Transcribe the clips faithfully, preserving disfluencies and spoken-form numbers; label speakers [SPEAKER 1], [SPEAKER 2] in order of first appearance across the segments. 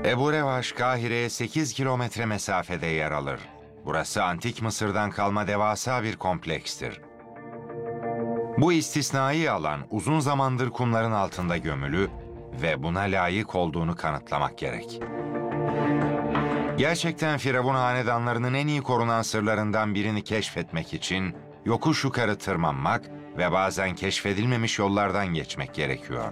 [SPEAKER 1] Ebu Revaş, Kahire'ye sekiz kilometre mesafede yer alır. Burası Antik Mısır'dan kalma devasa bir komplekstir. Bu istisnai alan uzun zamandır kumların altında gömülü ve buna layık olduğunu kanıtlamak gerek. Gerçekten Firavun hanedanlarının en iyi korunan sırlarından birini keşfetmek için yokuş yukarı tırmanmak ve bazen keşfedilmemiş yollardan geçmek gerekiyor.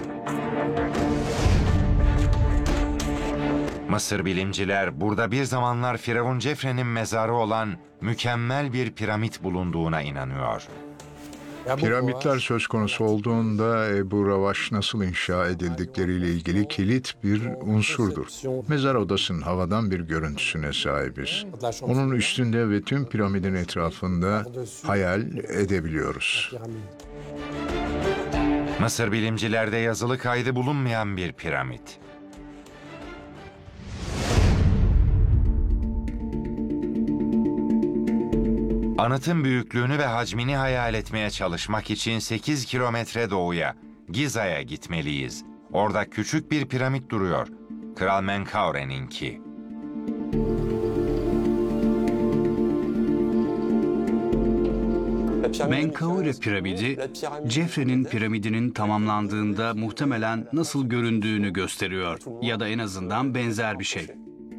[SPEAKER 1] Mısır bilimciler burada bir zamanlar Firavun Cefre'nin mezarı olan mükemmel bir piramit bulunduğuna inanıyor.
[SPEAKER 2] Piramitler söz konusu olduğunda Ebu Revaş nasıl inşa edildikleriyle ilgili kilit bir unsurdur. Mezar odasının havadan bir görüntüsüne sahibiz. Onun üstünde ve tüm piramidin etrafında hayal edebiliyoruz.
[SPEAKER 1] Mısır bilimcilerde yazılı kaydı bulunmayan bir piramit. Anıtın büyüklüğünü ve hacmini hayal etmeye çalışmak için sekiz kilometre doğuya, Giza'ya gitmeliyiz. Orada küçük bir piramit duruyor. Kral Menkaure'ninki.
[SPEAKER 3] Menkaure piramidi, Cefre'nin piramidinin tamamlandığında muhtemelen nasıl göründüğünü gösteriyor ya da en azından benzer bir şey.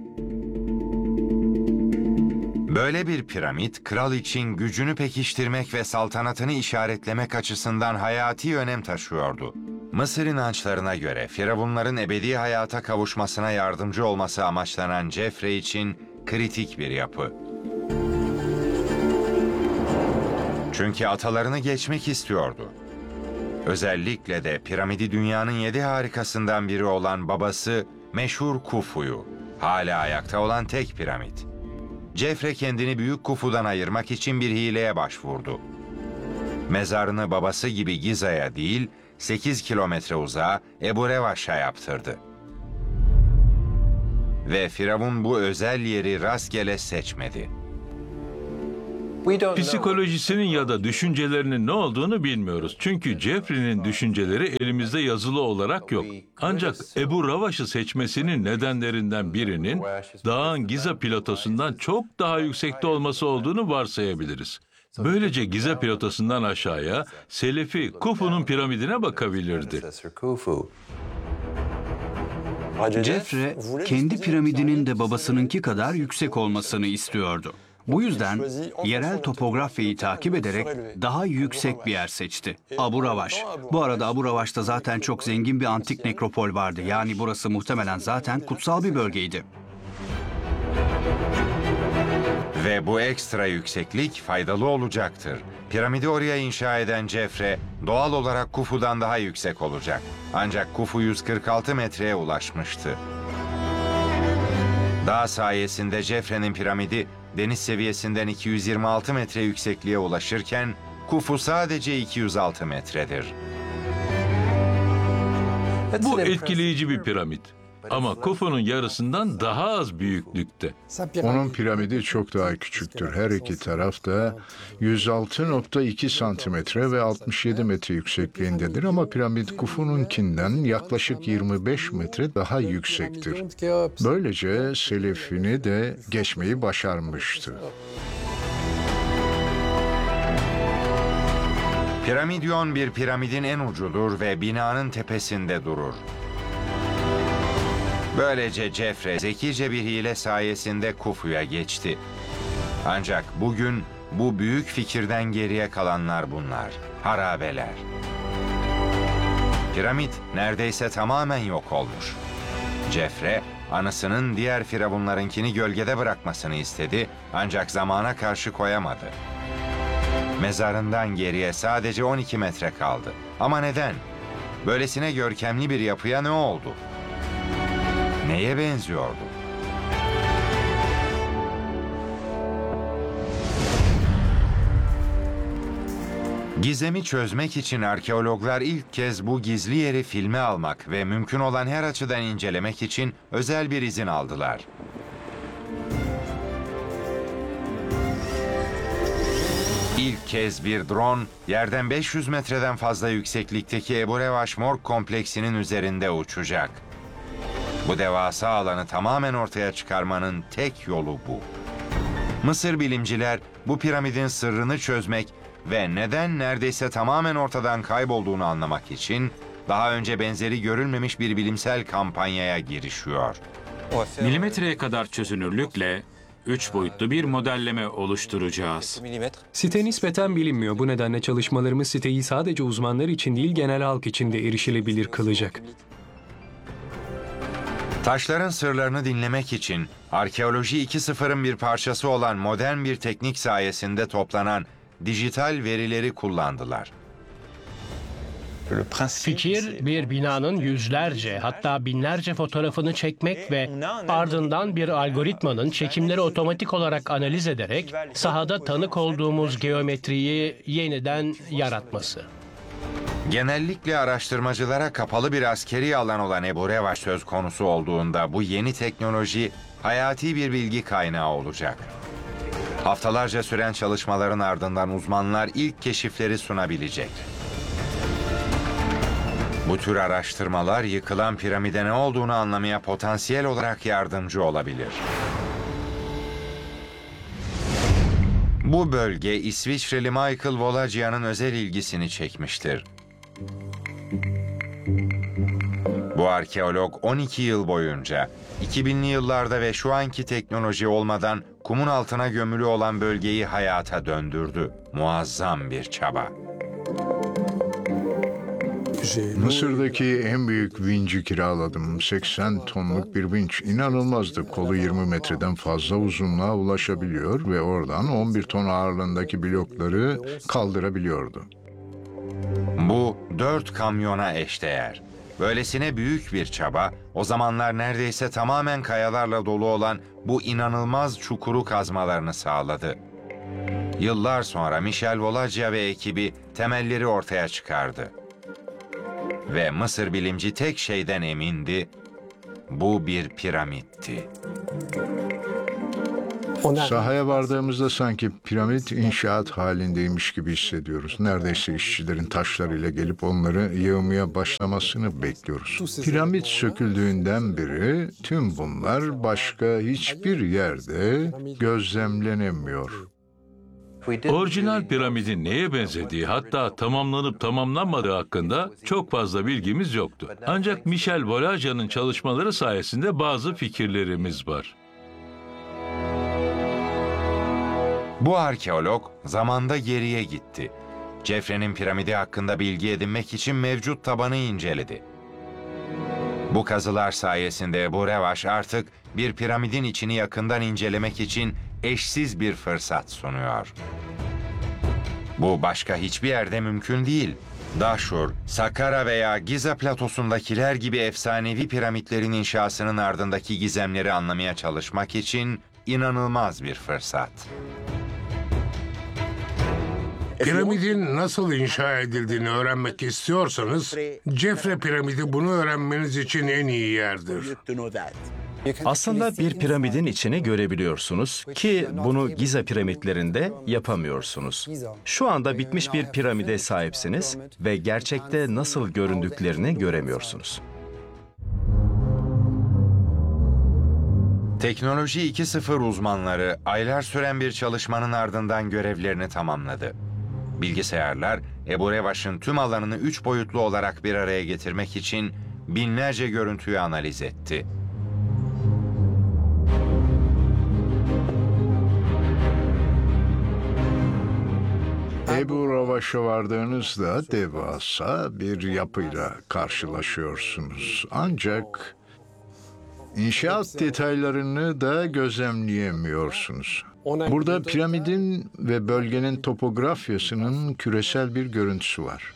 [SPEAKER 1] Böyle bir piramit, kral için gücünü pekiştirmek ve saltanatını işaretlemek açısından hayati önem taşıyordu. Mısır inançlarına göre Firavunların ebedi hayata kavuşmasına yardımcı olması amaçlanan Cefre için kritik bir yapı. Çünkü atalarını geçmek istiyordu. Özellikle de piramidi dünyanın yedi harikasından biri olan babası meşhur Kufu'yu, hala ayakta olan tek piramit. Cefre kendini Büyük Kufu'dan ayırmak için bir hileye başvurdu. Mezarını babası gibi Giza'ya değil, sekiz kilometre uzağa Ebu Revaş'a yaptırdı. Ve Firavun bu özel yeri rastgele seçmedi.
[SPEAKER 4] Psikolojisinin ya da düşüncelerinin ne olduğunu bilmiyoruz. Çünkü Cefre'nin düşünceleri elimizde yazılı olarak yok. Ancak Ebu Revaş'ı seçmesinin nedenlerinden birinin dağın Giza platosundan çok daha yüksekte olması olduğunu varsayabiliriz. Böylece Giza platosundan aşağıya Selefi Kufu'nun piramidine bakabilirdi.
[SPEAKER 3] Cefre, kendi piramidinin de babasınınki kadar yüksek olmasını istiyordu. Bu yüzden yerel topografyayı takip ederek daha yüksek bir yer seçti. Abu Revaş. Bu arada Abu Revaş'ta zaten çok zengin bir antik nekropol vardı. Yani burası muhtemelen zaten kutsal bir bölgeydi.
[SPEAKER 1] Ve bu ekstra yükseklik faydalı olacaktır. Piramidi oraya inşa eden Cefre, doğal olarak Kufu'dan daha yüksek olacak. Ancak Kufu yüz kırk altı metreye ulaşmıştı. Dağ sayesinde Cefre'nin piramidi deniz seviyesinden iki yüz yirmi altı metre yüksekliğe ulaşırken Kufu sadece iki yüz altı metredir.
[SPEAKER 4] Bu etkileyici bir piramit. Ama Kufu'nun yarısından daha az büyüklükte.
[SPEAKER 2] Onun piramidi çok daha küçüktür. Her iki taraf da yüz altı nokta iki santimetre ve altmış yedi metre yüksekliğindedir ama piramit Kufu'nunkinden yaklaşık yirmi beş metre daha yüksektir. Böylece Selefini de geçmeyi başarmıştı.
[SPEAKER 1] Piramidyon bir piramidin en ucudur ve binanın tepesinde durur. Böylece Cefre zekice bir hile sayesinde Kufu'ya geçti. Ancak bugün bu büyük fikirden geriye kalanlar bunlar, harabeler. Piramit neredeyse tamamen yok olmuş. Cefre, anısının diğer firavunlarınkini gölgede bırakmasını istedi ancak zamana karşı koyamadı. Mezarından geriye sadece on iki metre kaldı. Ama neden? Böylesine görkemli bir yapıya ne oldu? Neye benziyordu? Gizemi çözmek için arkeologlar ilk kez bu gizli yeri filme almak ve mümkün olan her açıdan incelemek için özel bir izin aldılar. İlk kez bir drone, yerden beş yüz metreden fazla yükseklikteki Ebu Revaş Morg kompleksinin üzerinde uçacak. Bu devasa alanı tamamen ortaya çıkarmanın tek yolu bu. Mısır bilimciler bu piramidin sırrını çözmek ve neden neredeyse tamamen ortadan kaybolduğunu anlamak için daha önce benzeri görülmemiş bir bilimsel kampanyaya girişiyor.
[SPEAKER 5] Milimetreye kadar çözünürlükle üç boyutlu bir modelleme oluşturacağız.
[SPEAKER 6] Site nispeten bilinmiyor. Bu nedenle çalışmalarımız siteyi sadece uzmanlar için değil genel halk için de erişilebilir kılacak.
[SPEAKER 1] Taşların sırlarını dinlemek için arkeoloji iki nokta sıfırın bir parçası olan modern bir teknik sayesinde toplanan dijital verileri kullandılar.
[SPEAKER 7] Fikir, bir binanın yüzlerce hatta binlerce fotoğrafını çekmek ve ardından bir algoritmanın çekimleri otomatik olarak analiz ederek sahada tanık olduğumuz geometriyi yeniden yaratması.
[SPEAKER 1] Genellikle araştırmacılara kapalı bir askeri alan olan Ebu Revaş söz konusu olduğunda bu yeni teknoloji hayati bir bilgi kaynağı olacak. Haftalarca süren çalışmaların ardından uzmanlar ilk keşifleri sunabilecek. Bu tür araştırmalar yıkılan piramide ne olduğunu anlamaya potansiyel olarak yardımcı olabilir. Bu bölge İsviçreli Michael Volagia'nın özel ilgisini çekmiştir. Bu arkeolog on iki yıl boyunca iki binli yıllarda ve şu anki teknoloji olmadan kumun altına gömülü olan bölgeyi hayata döndürdü. Muazzam bir çaba.
[SPEAKER 2] Mısır'daki en büyük vinci kiraladım. seksen tonluk bir vinç. İnanılmazdı. Kolu yirmi metreden fazla uzunluğa ulaşabiliyor ve oradan on bir ton ağırlığındaki blokları kaldırabiliyordu.
[SPEAKER 1] Bu dört kamyona eşdeğer. Böylesine büyük bir çaba, o zamanlar neredeyse tamamen kayalarla dolu olan bu inanılmaz çukuru kazmalarını sağladı. Yıllar sonra Michel Volagia ve ekibi temelleri ortaya çıkardı. Ve Mısır bilimci tek şeyden emindi, bu bir piramitti.
[SPEAKER 2] Sahaya vardığımızda sanki piramit inşaat halindeymiş gibi hissediyoruz. Neredeyse işçilerin taşlarıyla gelip onları yığmaya başlamasını bekliyoruz. Piramit söküldüğünden beri tüm bunlar başka hiçbir yerde gözlemlenemiyor.
[SPEAKER 4] Orijinal piramidin neye benzediği, hatta tamamlanıp tamamlanmadığı hakkında çok fazla bilgimiz yoktu. Ancak Michel Volagia'nın çalışmaları sayesinde bazı fikirlerimiz var.
[SPEAKER 1] Bu arkeolog zamanda geriye gitti. Cefre'nin piramidi hakkında bilgi edinmek için mevcut tabanı inceledi. Bu kazılar sayesinde Ebu Revaş artık bir piramidin içini yakından incelemek için eşsiz bir fırsat sunuyor. Bu başka hiçbir yerde mümkün değil. Dahşur, Sakkara veya Giza platosundakiler gibi efsanevi piramitlerin inşasının ardındaki gizemleri anlamaya çalışmak için inanılmaz bir fırsat.
[SPEAKER 8] Piramidin nasıl inşa edildiğini öğrenmek istiyorsanız, Cefre piramidi bunu öğrenmeniz için en iyi yerdir.
[SPEAKER 9] Aslında bir piramidin içini görebiliyorsunuz ki bunu Giza piramitlerinde yapamıyorsunuz. Şu anda bitmiş bir piramide sahipsiniz ve gerçekte nasıl göründüklerini göremiyorsunuz.
[SPEAKER 1] Teknoloji iki nokta sıfır uzmanları aylar süren bir çalışmanın ardından görevlerini tamamladı. Bilgisayarlar, Ebu Revaş'ın tüm alanını üç boyutlu olarak bir araya getirmek için binlerce görüntüyü analiz etti.
[SPEAKER 2] Ebu Revaş'a vardığınızda devasa bir yapıyla karşılaşıyorsunuz. Ancak İnşaat detaylarını da gözlemleyemiyorsunuz. Burada piramidin ve bölgenin topografyasının küresel bir görüntüsü var.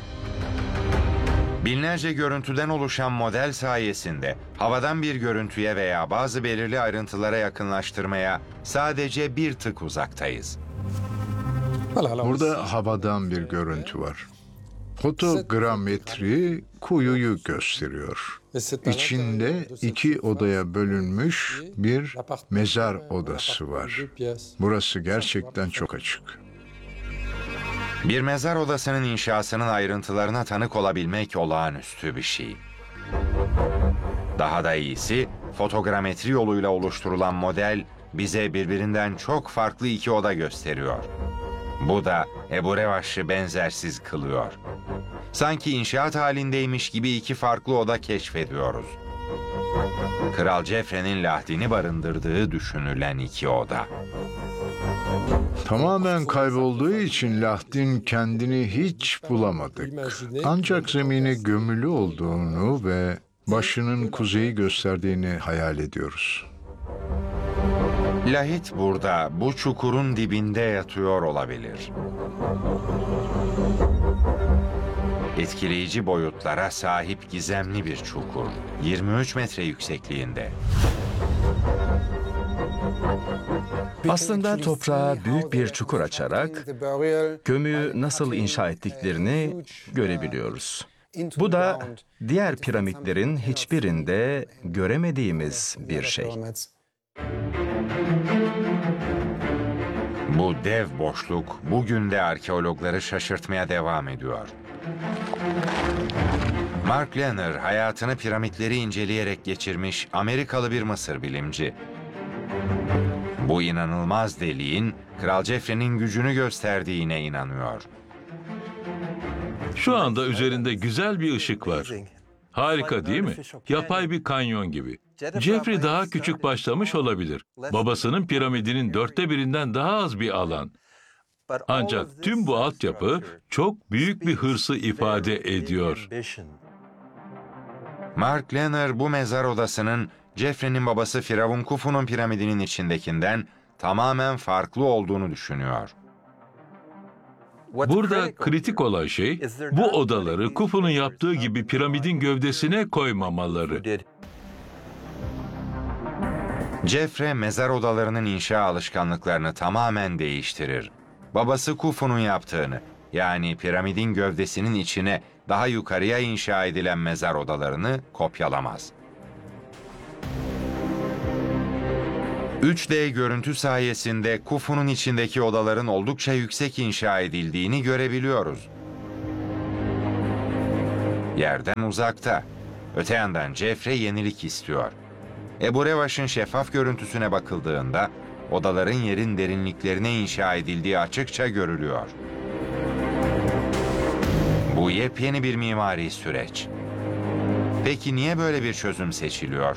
[SPEAKER 1] Binlerce görüntüden oluşan model sayesinde havadan bir görüntüye veya bazı belirli ayrıntılara yakınlaştırmaya sadece bir tık uzaktayız.
[SPEAKER 2] Burada havadan bir görüntü var. Fotogrametri kuyuyu gösteriyor. İçinde iki odaya bölünmüş bir mezar odası var. Burası gerçekten çok açık.
[SPEAKER 1] Bir mezar odasının inşasının ayrıntılarına tanık olabilmek olağanüstü bir şey. Daha da iyisi, fotogrametri yoluyla oluşturulan model bize birbirinden çok farklı iki oda gösteriyor. Bu da Ebu Revaş'ı benzersiz kılıyor. Sanki inşaat halindeymiş gibi iki farklı oda keşfediyoruz. Kral Cefre'nin Lahdin'i barındırdığı düşünülen iki oda.
[SPEAKER 2] Tamamen kaybolduğu için Lahdin kendini hiç bulamadık. Ancak zemine gömülü olduğunu ve başının kuzeyi gösterdiğini hayal ediyoruz.
[SPEAKER 1] Lahit burada, bu çukurun dibinde yatıyor olabilir. Etkileyici boyutlara sahip gizemli bir çukur, yirmi üç metre yüksekliğinde.
[SPEAKER 9] Aslında toprağa büyük bir çukur açarak gömüyü nasıl inşa ettiklerini görebiliyoruz. Bu da diğer piramitlerin hiçbirinde göremediğimiz bir şey.
[SPEAKER 1] Bu dev boşluk bugün de arkeologları şaşırtmaya devam ediyor. Mark Lehner hayatını piramitleri inceleyerek geçirmiş Amerikalı bir Mısır bilimci. Bu inanılmaz deliğin Kral Cefre'nin gücünü gösterdiğine inanıyor.
[SPEAKER 4] Şu anda üzerinde güzel bir ışık var. Harika değil mi? Yapay bir kanyon gibi. Cefri daha küçük başlamış olabilir. Babasının piramidinin dörtte birinden daha az bir alan. Ancak tüm bu altyapı çok büyük bir hırsı ifade ediyor.
[SPEAKER 1] Mark Lehner bu mezar odasının Cefre'nin babası Firavun Kufu'nun piramidinin içindekinden tamamen farklı olduğunu düşünüyor.
[SPEAKER 4] Burada kritik olan şey, bu odaları Kufu'nun yaptığı gibi piramidin gövdesine koymamaları.
[SPEAKER 1] Cefre mezar odalarının inşa alışkanlıklarını tamamen değiştirir. Babası Kufu'nun yaptığını, yani piramidin gövdesinin içine daha yukarıya inşa edilen mezar odalarını kopyalamaz. üç D görüntü sayesinde Kufu'nun içindeki odaların oldukça yüksek inşa edildiğini görebiliyoruz. Yerden uzakta. Öte yandan Cefre yenilik istiyor. Ebu Revaş'ın şeffaf görüntüsüne bakıldığında odaların yerin derinliklerine inşa edildiği açıkça görülüyor. Bu yepyeni bir mimari süreç. Peki niye böyle bir çözüm seçiliyor?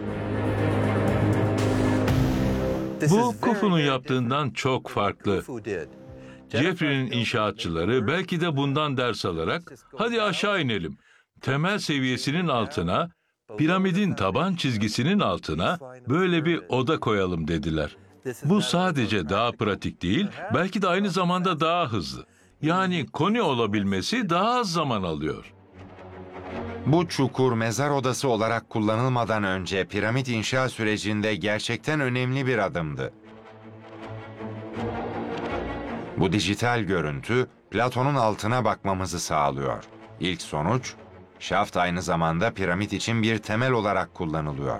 [SPEAKER 4] Bu Kufu'nun yaptığından çok farklı. Cefri'nin inşaatçıları belki de bundan ders alarak, hadi aşağı inelim, temel seviyesinin altına, piramidin taban çizgisinin altına böyle bir oda koyalım dediler. Bu sadece daha pratik değil, belki de aynı zamanda daha hızlı. Yani koni olabilmesi daha az zaman alıyor.
[SPEAKER 1] Bu çukur mezar odası olarak kullanılmadan önce piramit inşa sürecinde gerçekten önemli bir adımdı. Bu dijital görüntü Platon'un altına bakmamızı sağlıyor. İlk sonuç, şaft aynı zamanda piramit için bir temel olarak kullanılıyor.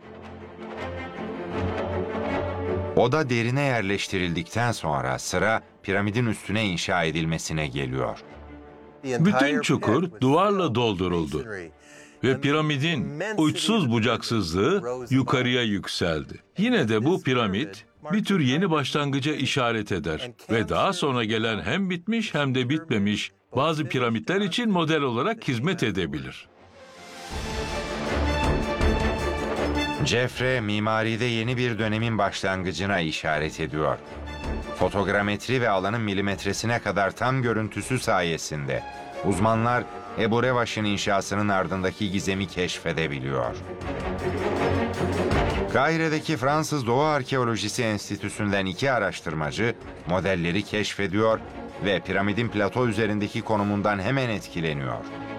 [SPEAKER 1] Oda derine yerleştirildikten sonra sıra piramidin üstüne inşa edilmesine geliyor.
[SPEAKER 4] Bütün çukur duvarla dolduruldu ve piramidin uçsuz bucaksızlığı yukarıya yükseldi. Yine de bu piramit bir tür yeni başlangıca işaret eder ve daha sonra gelen hem bitmiş hem de bitmemiş bazı piramitler için model olarak hizmet edebilir.
[SPEAKER 1] Cefre, mimaride yeni bir dönemin başlangıcına işaret ediyor. Fotogrametri ve alanın milimetresine kadar tam görüntüsü sayesinde uzmanlar Ebu Revaş'ın inşasının ardındaki gizemi keşfedebiliyor. Kahire'deki Fransız Doğu Arkeolojisi Enstitüsü'nden iki araştırmacı modelleri keşfediyor ve piramidin plato üzerindeki konumundan hemen etkileniyor.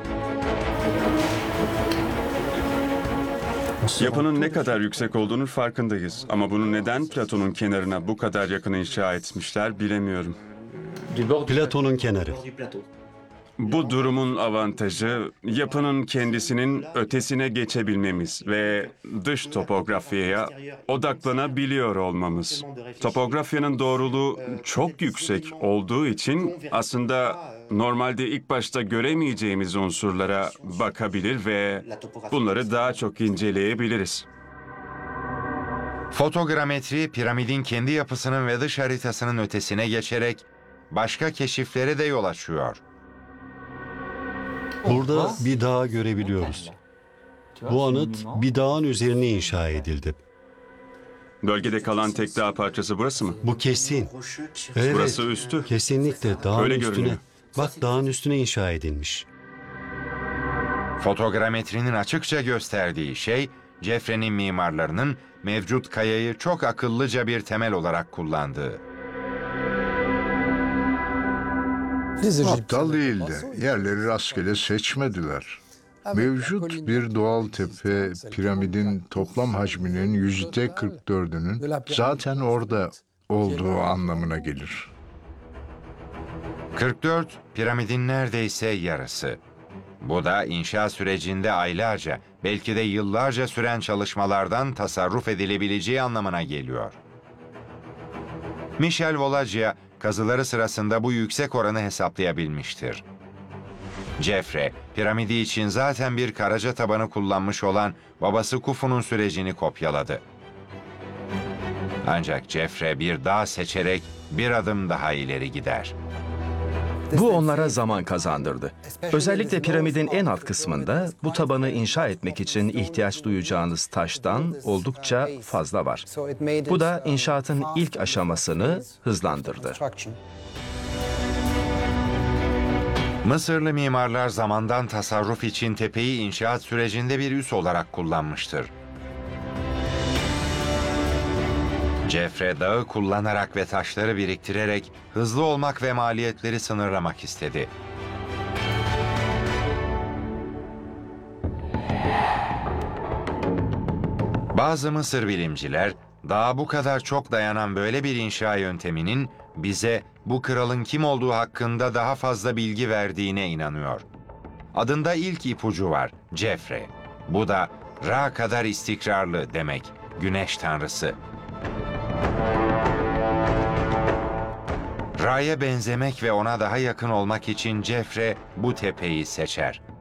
[SPEAKER 10] Yapının ne kadar yüksek olduğunu farkındayız. Ama bunu neden Platon'un kenarına bu kadar yakın inşa etmişler bilemiyorum.
[SPEAKER 11] Platon'un kenarı.
[SPEAKER 10] Bu durumun avantajı yapının kendisinin ötesine geçebilmemiz ve dış topografyaya odaklanabiliyor olmamız. Topografyanın doğruluğu çok yüksek olduğu için aslında normalde ilk başta göremeyeceğimiz unsurlara bakabilir ve bunları daha çok inceleyebiliriz.
[SPEAKER 1] Fotogrametri, piramidin kendi yapısının ve dış haritasının ötesine geçerek başka keşiflere de yol açıyor.
[SPEAKER 11] Burada bir dağ görebiliyoruz. Bu anıt bir dağın üzerine inşa edildi.
[SPEAKER 10] Bölgede kalan tek dağ parçası burası mı?
[SPEAKER 11] Bu kesin. Evet,
[SPEAKER 10] Burası üstü.
[SPEAKER 11] kesinlikle dağın
[SPEAKER 10] Öyle
[SPEAKER 11] üstüne.
[SPEAKER 10] görünüyor.
[SPEAKER 11] Bak dağın üstüne inşa edilmiş.
[SPEAKER 1] Fotogrametrinin açıkça gösterdiği şey, Cefre'nin mimarlarının mevcut kayayı çok akıllıca bir temel olarak kullandığı.
[SPEAKER 2] Aptal değildi. Yerleri rastgele seçmediler. Mevcut bir doğal tepe, piramidin toplam hacminin yüzde kırk dördünün zaten orada olduğu anlamına gelir.
[SPEAKER 1] kırk dört, piramidin neredeyse yarısı. Bu da inşa sürecinde aylarca, belki de yıllarca süren çalışmalardan tasarruf edilebileceği anlamına geliyor. Michel Volaggia, kazıları sırasında bu yüksek oranı hesaplayabilmiştir. Cefre, piramidi için zaten bir karaca tabanı kullanmış olan babası Khufu'nun sürecini kopyaladı. Ancak Cefre bir dağ seçerek bir adım daha ileri gider.
[SPEAKER 9] Bu onlara zaman kazandırdı. Özellikle piramidin en alt kısmında bu tabanı inşa etmek için ihtiyaç duyacağınız taştan oldukça fazla var. Bu da inşaatın ilk aşamasını hızlandırdı.
[SPEAKER 1] Mısırlı mimarlar zamandan tasarruf için tepeyi inşaat sürecinde bir üs olarak kullanmıştır. Cefre dağı kullanarak ve taşları biriktirerek hızlı olmak ve maliyetleri sınırlamak istedi. Bazı Mısır bilimciler, dağa bu kadar çok dayanan böyle bir inşa yönteminin bize bu kralın kim olduğu hakkında daha fazla bilgi verdiğine inanıyor. Adında ilk ipucu var, Cefre. Bu da Ra kadar istikrarlı demek, güneş tanrısı. Ra'ya benzemek ve ona daha yakın olmak için Cefre bu tepeyi seçer.